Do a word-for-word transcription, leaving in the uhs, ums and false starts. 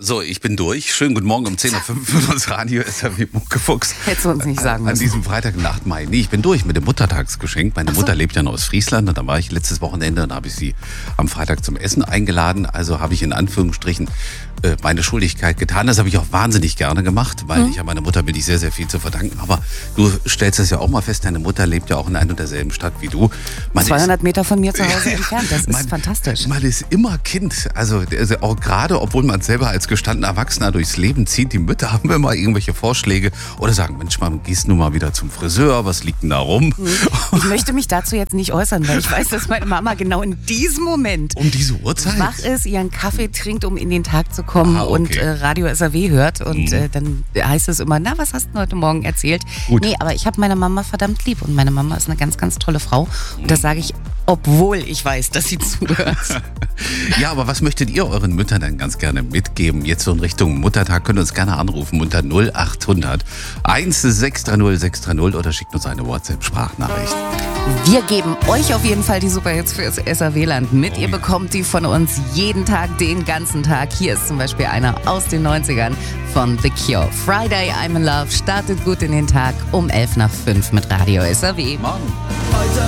So, ich bin durch. Schönen guten Morgen um zehn Uhr fünf für das Radio S R W Muckefuchs. Hättest du uns nicht sagen An müssen. diesem Freitag, achten Mai. Nee, ich bin durch mit dem Muttertagsgeschenk. Meine Ach so. Mutter lebt ja noch aus Friesland und da war ich letztes Wochenende und da habe ich sie am Freitag zum Essen eingeladen. Also habe ich in Anführungsstrichen äh, meine Schuldigkeit getan. Das habe ich auch wahnsinnig gerne gemacht, weil Mhm. ich habe meiner Mutter bin ich sehr, sehr viel zu verdanken. Aber du stellst es ja auch mal fest, deine Mutter lebt ja auch in einer und derselben Stadt wie du. Man zweihundert Meter von mir zu Hause entfernt. Das ist man, fantastisch. Man ist immer Kind. Also, also auch gerade, obwohl man selber als gestandener Erwachsener durchs Leben zieht, die Mütter haben immer irgendwelche Vorschläge oder sagen, Mensch, man gehst nun mal wieder zum Friseur, was liegt denn da rum? Ich möchte mich dazu jetzt nicht äußern, weil ich weiß, dass meine Mama genau in diesem Moment Um diese Uhrzeit? wach ist, ihren Kaffee trinkt, um in den Tag zu kommen Ah, okay. und äh, Radio S R W hört. Und Mhm. äh, dann heißt es immer, na, was hast du denn heute Morgen erzählt? Gut. Nee, aber ich habe meine Mama verdammt lieb und meine Mama ist eine ganz, ganz tolle Frau. Und das sage ich, obwohl ich weiß, dass sie zuhört. Ja, aber was möchtet ihr euren Müttern denn ganz gerne mitgeben? Jetzt so in Richtung Muttertag könnt ihr uns gerne anrufen unter null acht hundert sechs drei null sechs drei null oder schickt uns eine WhatsApp-Sprachnachricht. Wir geben euch auf jeden Fall die Superhits fürs S R W-Land mit. Oh Ihr ja. bekommt die von uns jeden Tag, den ganzen Tag. Hier ist zum Beispiel einer aus den neunzigern von The Cure. Friday, I'm in Love, startet gut in den Tag um elf nach fünf mit Radio S R W. Morgen.